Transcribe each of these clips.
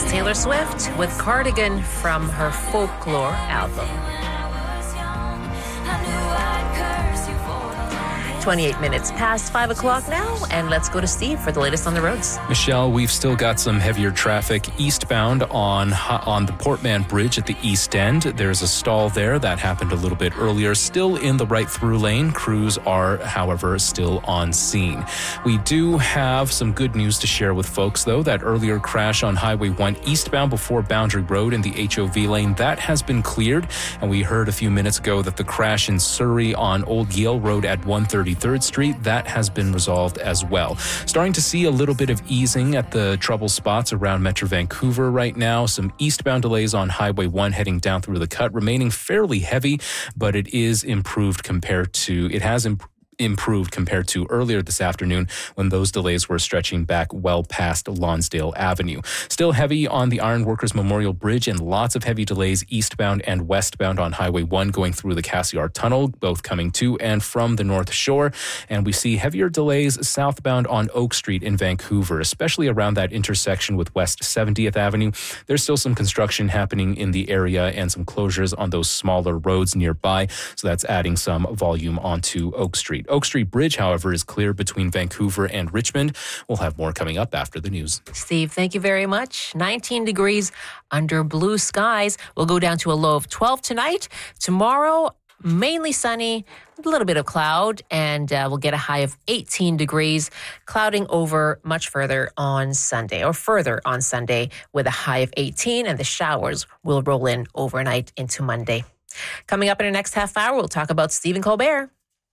Taylor Swift with Cardigan from her Folklore album. 28 minutes past 5 o'clock now, and let's go to Steve for the latest on the roads. Michelle, we've still got some heavier traffic eastbound on the Portman Bridge at the east end. There's a stall there that happened a little bit earlier. Still in the right through lane. Crews are, however, still on scene. We do have some good news to share with folks, though. That earlier crash on Highway 1 eastbound before Boundary Road in the HOV lane, that has been cleared. And we heard a few minutes ago that the crash in Surrey on Old Yale Road at 133rd Street, that has been resolved as well. Starting to see a little bit of easing at the trouble spots around Metro Vancouver right now. Some eastbound delays on Highway 1 heading down through the cut, remaining fairly heavy, but it is improved compared to earlier this afternoon when those delays were stretching back well past Lonsdale Avenue. Still heavy on the Ironworkers Memorial Bridge and lots of heavy delays eastbound and westbound on Highway 1 going through the Cassiar Tunnel, both coming to and from the North Shore. And we see heavier delays southbound on Oak Street in Vancouver, especially around that intersection with West 70th Avenue. There's still some construction happening in the area and some closures on those smaller roads nearby. So that's adding some volume onto Oak Street. Oak Street Bridge, however, is clear between Vancouver and Richmond. We'll have more coming up after the news. Steve, thank you very much. 19 degrees under blue skies. We'll go down to a low of 12 tonight. Tomorrow, mainly sunny, a little bit of cloud, and we'll get a high of 18 degrees, clouding over much further on Sunday with a high of 18, and the showers will roll in overnight into Monday. Coming up in the next half hour, we'll talk about Stephen Colbert.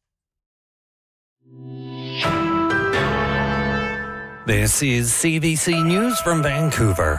This is CBC News from Vancouver.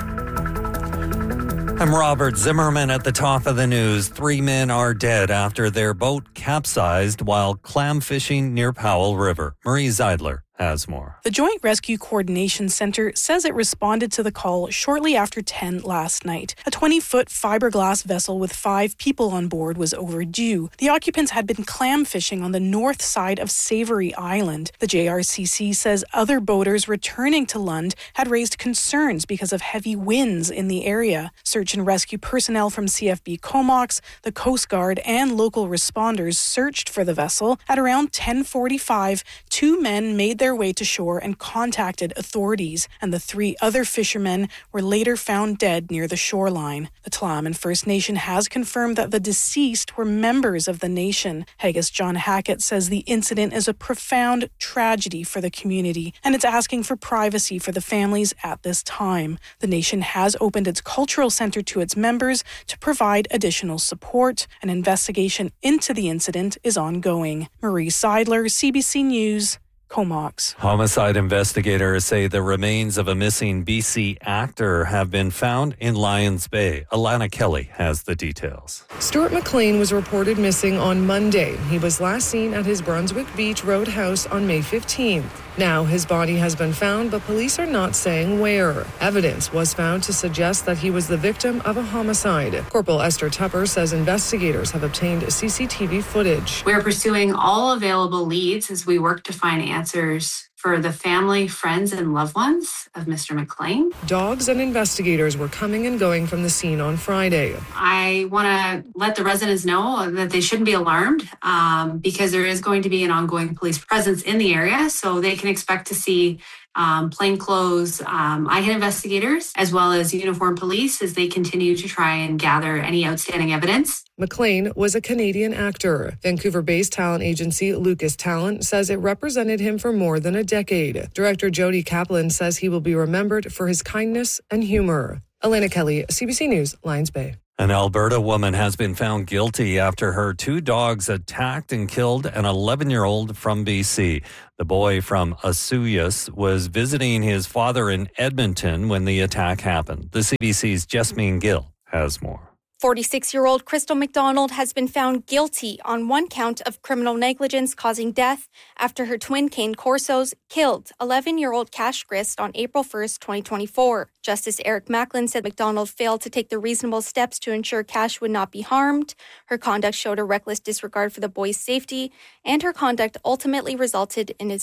I'm Robert Zimmerman at the top of the news. 3 men are dead after their boat capsized while clam fishing near Powell River. Marie Zeidler has more. The Joint Rescue Coordination Center says it responded to the call shortly after 10 last night. A 20-foot fiberglass vessel with 5 people on board was overdue. The occupants had been clam fishing on the north side of Savory Island. The JRCC says other boaters returning to Lund had raised concerns because of heavy winds in the area. Search and rescue personnel from CFB Comox, the Coast Guard, and local responders searched for the vessel. At around 10:45, 2 men made their way to shore and contacted authorities, and the 3 other fishermen were later found dead near the shoreline. The Tla'amin First Nation has confirmed that the deceased were members of the nation. Haggis John Hackett says the incident is a profound tragedy for the community, and it's asking for privacy for the families at this time. The nation has opened its cultural center to its members to provide additional support. An investigation into the incident is ongoing. Marie Seidler, CBC News, Comox. Homicide investigators say the remains of a missing BC actor have been found in Lions Bay. Alana Kelly has the details. Stuart McLean was reported missing on Monday. He was last seen at his Brunswick Beach Roadhouse on May 15th. Now his body has been found, but police are not saying where. Evidence was found to suggest that he was the victim of a homicide. Corporal Esther Tupper says investigators have obtained CCTV footage. We're pursuing all available leads as we work to find answers for the family, friends, and loved ones of Mr. McLean. Dogs and investigators were coming and going from the scene on Friday. I want to let the residents know that they shouldn't be alarmed because there is going to be an ongoing police presence in the area, so they can expect to see plainclothes IHIT investigators as well as uniformed police as they continue to try and gather any outstanding evidence. McLean was a Canadian actor. Vancouver-based talent agency Lucas Talent says it represented him for more than a decade. Director Jody Kaplan says he will be remembered for his kindness and humor. Elena Kelly, CBC News, Lions Bay. An Alberta woman has been found guilty after her 2 dogs attacked and killed an 11-year-old from BC. The boy from Osoyoos was visiting his father in Edmonton when the attack happened. The CBC's Jasmine Gill has more. 46-year-old Crystal McDonald has been found guilty on 1 count of criminal negligence causing death after her twin cane corsos killed 11-year-old Cash Grist on April 1st, 2024. Justice Eric Macklin said McDonald failed to take the reasonable steps to ensure Cash would not be harmed. Her conduct showed a reckless disregard for the boy's safety, and her conduct ultimately resulted in his death.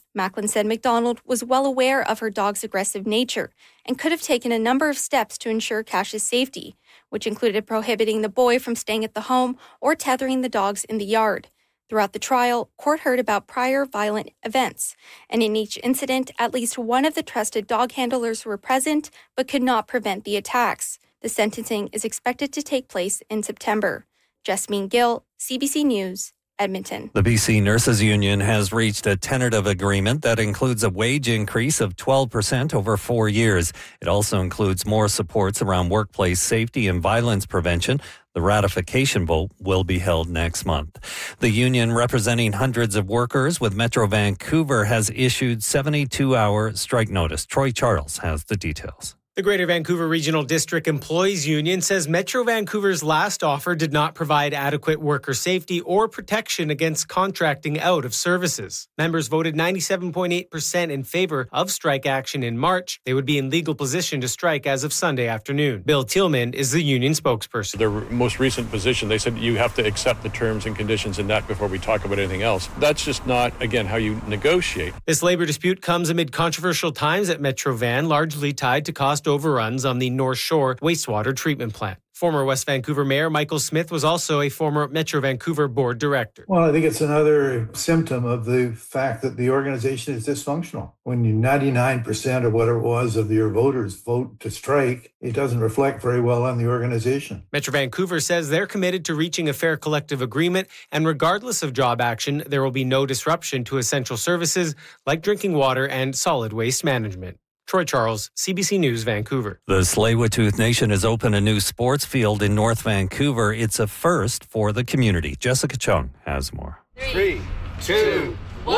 Macklin said McDonald was well aware of her dog's aggressive nature and could have taken a number of steps to ensure Cash's safety, which included prohibiting the boy from staying at the home or tethering the dogs in the yard. Throughout the trial, court heard about prior violent events, and in each incident, at least one of the trusted dog handlers were present but could not prevent the attacks. The sentencing is expected to take place in September. Jasmine Gill, CBC News, Edmonton. The BC Nurses Union has reached a tentative agreement that includes a wage increase of 12% over 4 years. It also includes more supports around workplace safety and violence prevention. The ratification vote will be held next month. The union, representing hundreds of workers with Metro Vancouver, has issued 72-hour strike notice. Troy Charles has the details. The Greater Vancouver Regional District Employees Union says Metro Vancouver's last offer did not provide adequate worker safety or protection against contracting out of services. Members voted 97.8% in favor of strike action in March. They would be in legal position to strike as of Sunday afternoon. Bill Tillman is the union spokesperson. Their most recent position, they said you have to accept the terms and conditions in that before we talk about anything else. That's just not, again, how you negotiate. This labor dispute comes amid controversial times at Metro Van, largely tied to cost overruns on the North Shore wastewater treatment plant. Former West Vancouver Mayor Michael Smith was also a former Metro Vancouver board director. Well, I think it's another symptom of the fact that the organization is dysfunctional. When 99% or whatever it was of your voters vote to strike, it doesn't reflect very well on the organization. Metro Vancouver says they're committed to reaching a fair collective agreement, and regardless of job action, there will be no disruption to essential services like drinking water and solid waste management. Troy Charles, CBC News, Vancouver. The Tsleil-Waututh Nation has opened a new sports field in North Vancouver. It's a first for the community. Jessica Chung has more. 3, 2,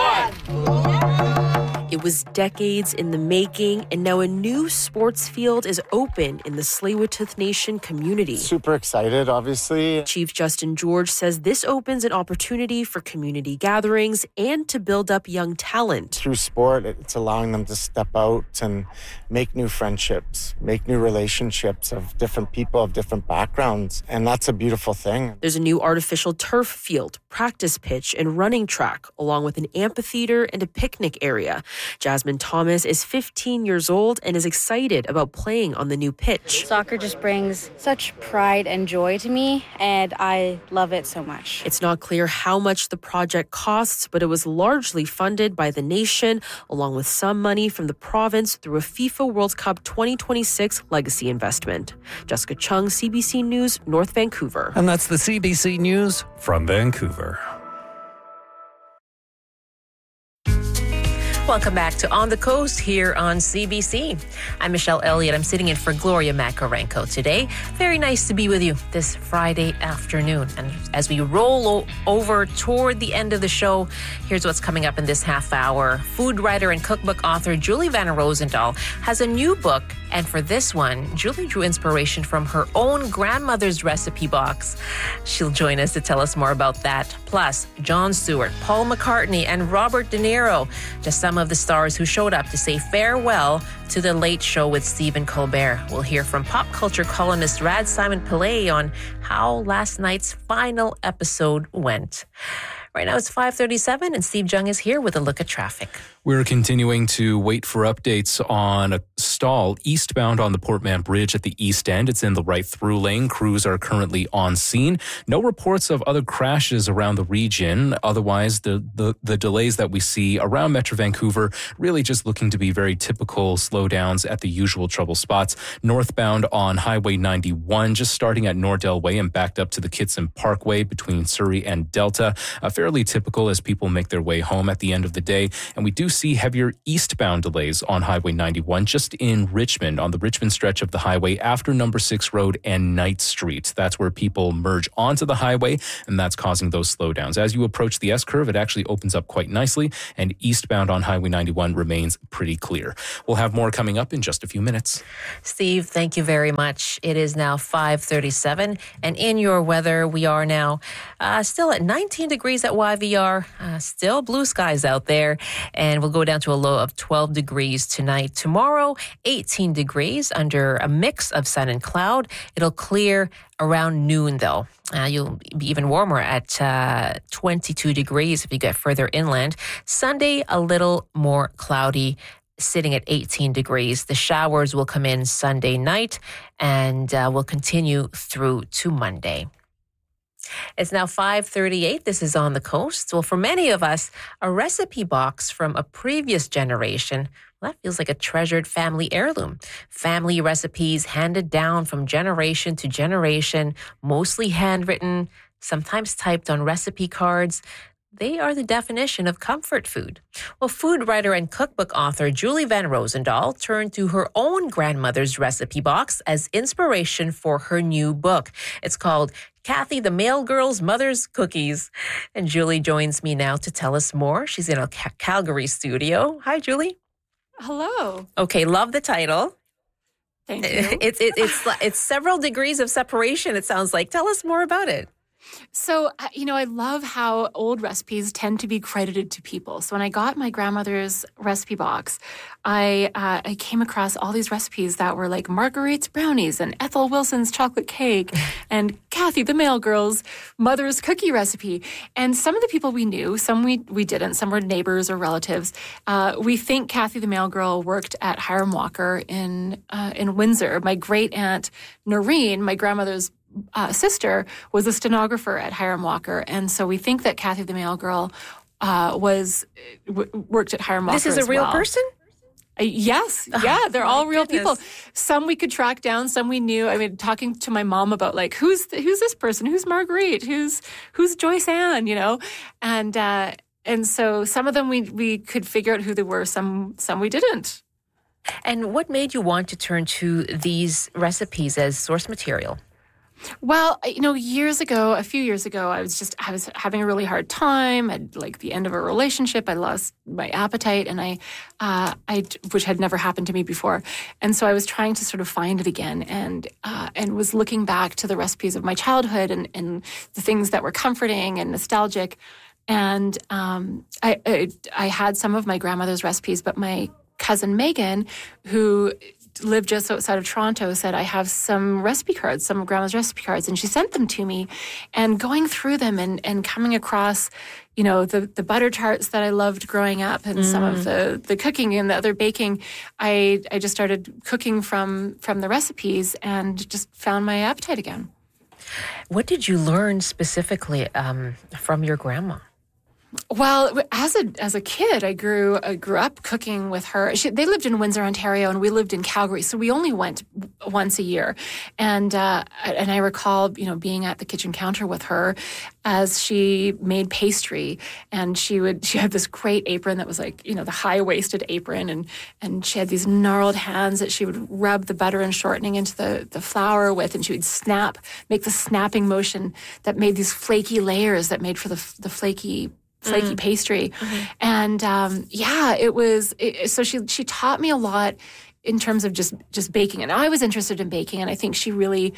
1. It was decades in the making, and now a new sports field is open in the Tsleil-Waututh Nation community. Super excited, obviously. Chief Justin George says this opens an opportunity for community gatherings and to build up young talent. Through sport, it's allowing them to step out and make new friendships, make new relationships of different people, of different backgrounds, and that's a beautiful thing. There's a new artificial turf field, practice pitch, and running track, along with an amphitheater and a picnic area. Jasmine Thomas is 15 years old and is excited about playing on the new pitch. Soccer just brings such pride and joy to me, and I love it so much. It's not clear how much the project costs, but it was largely funded by the nation, along with some money from the province through a FIFA World Cup 2026 legacy investment. Jessica Chung, CBC News, North Vancouver. And that's the CBC News from Vancouver. Welcome back to On the Coast here on CBC. I'm Michelle Elliott. I'm sitting in for Gloria Makarenko today. Very nice to be with you this Friday afternoon. And as we roll over toward the end of the show, here's what's coming up in this half hour. Food writer and cookbook author Julie Van Rosendaal has a new book. And for this one, Julie drew inspiration from her own grandmother's recipe box. She'll join us to tell us more about that. Plus, Jon Stewart, Paul McCartney, and Robert De Niro, just some of the stars who showed up to say farewell to The Late Show with Stephen Colbert. We'll hear from pop culture columnist Rad Simon Pillay on how last night's final episode went. Right now it's 5:37 and Steve Jung is here with a look at traffic. We're continuing to wait for updates on a stall eastbound on the Port Mann Bridge at the east end. It's in the right through lane. Crews are currently on scene. No reports of other crashes around the region. Otherwise, the delays that we see around Metro Vancouver really just looking to be very typical slowdowns at the usual trouble spots. Northbound on Highway 91, just starting at Nordell Way and backed up to the Kitson Parkway between Surrey and Delta. Fairly typical as people make their way home at the end of the day. And we do see heavier eastbound delays on Highway 91 just in Richmond, on the Richmond stretch of the highway after Number 6 Road and Knight Street. That's where people merge onto the highway, and that's causing those slowdowns. As you approach the S-curve, it actually opens up quite nicely, and eastbound on Highway 91 remains pretty clear. We'll have more coming up in just a few minutes. Steve, thank you very much. It is now 5:37, and in your weather, we are now still at 19 degrees at YVR, still blue skies out there, and we'll go down to a low of 12 degrees tonight. Tomorrow, 18 degrees under a mix of sun and cloud. It'll clear around noon, though. You'll be even warmer at 22 degrees if you get further inland. Sunday, a little more cloudy, sitting at 18 degrees. The showers will come in Sunday night and will continue through to Monday. It's now 5:38. This is On the Coast. Well, for many of us, a recipe box from a previous generation, well, that feels like a treasured family heirloom. Family recipes handed down from generation to generation, mostly handwritten, sometimes typed on recipe cards. They are the definition of comfort food. Well, food writer and cookbook author Julie Van Rosendaal turned to her own grandmother's recipe box as inspiration for her new book. It's called Kathy the Mail Girl's Mother's Cookies. And Julie joins me now to tell us more. She's in a Calgary studio. Hi, Julie. Hello. Okay, love the title. Thank you. It's several degrees of separation, it sounds like. Tell us more about it. So, I love how old recipes tend to be credited to people. So when I got my grandmother's recipe box, I came across all these recipes that were like Marguerite's brownies and Ethel Wilson's chocolate cake and Kathy the Mail Girl's mother's cookie recipe. And some of the people we knew, some we didn't, some were neighbors or relatives. We think Kathy the Mail Girl worked at Hiram Walker in Windsor. My great aunt Noreen, my grandmother's sister, was a stenographer at Hiram Walker, and so we think that Kathy the Mail Girl worked at Hiram Walker. This is a real person? Yes, yeah, they're all real people. Some we could track down, some we knew. I mean, talking to my mom about like who's this person, who's Marguerite, who's Joyce Ann, and so some of them we could figure out who they were, some we didn't. And what made you want to turn to these recipes as source material? Well, a few years ago, I was having a really hard time at like the end of a relationship. I lost my appetite, and which had never happened to me before. And so I was trying to sort of find it again, and was looking back to the recipes of my childhood and the things that were comforting and nostalgic. And I had some of my grandmother's recipes, but my cousin Megan, who lived just outside of Toronto, said, I have some recipe cards, some of Grandma's recipe cards, and she sent them to me. And going through them and coming across, the butter tarts that I loved growing up and some of the cooking and the other baking, I just started cooking from the recipes and just found my appetite again. What did you learn specifically from your grandma? Well, as a kid, I grew up cooking with her. They lived in Windsor, Ontario, and we lived in Calgary, so we only went once a year. And I recall, being at the kitchen counter with her as she made pastry, and she had this great apron that was like, the high-waisted apron, and she had these gnarled hands that she would rub the butter and shortening into the flour with, and she would make the snapping motion that made these flaky layers that made for the flaky pastry. Mm-hmm. And so she taught me a lot in terms of just baking. And I was interested in baking, and I think she really,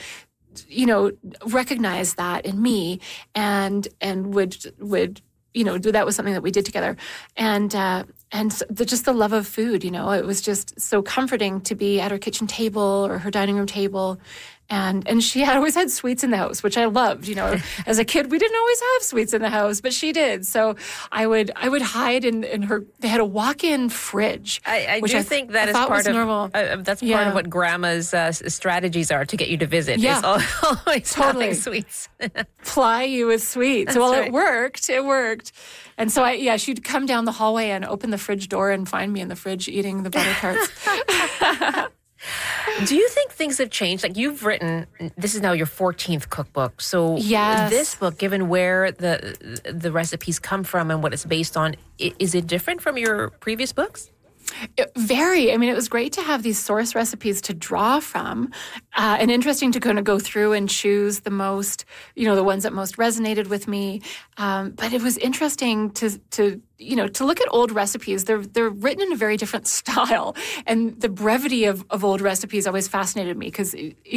recognized that in me and would that was something that we did together. And just the love of food, it was just so comforting to be at her kitchen table or her dining room table. And she had always had sweets in the house, which I loved. As a kid, we didn't always have sweets in the house, but she did. So I would hide in her. They had a walk-in fridge. I think that is part of normal. That's part of what Grandma's strategies are to get you to visit. Yeah, it's always totally having sweets. Ply you with sweets. That's right. It worked. It worked. And so she'd come down the hallway and open the fridge door and find me in the fridge eating the butter tarts. Do you think things have changed? Like you've written, this is now your 14th cookbook. So yes. This book, given where the recipes come from and what it's based on, is it different from your previous books? Very. I mean, it was great to have these source recipes to draw from, and interesting to kind of go through and choose the most, the ones that most resonated with me. But it was interesting to look at old recipes. They're written in a very different style, and the brevity of old recipes always fascinated me because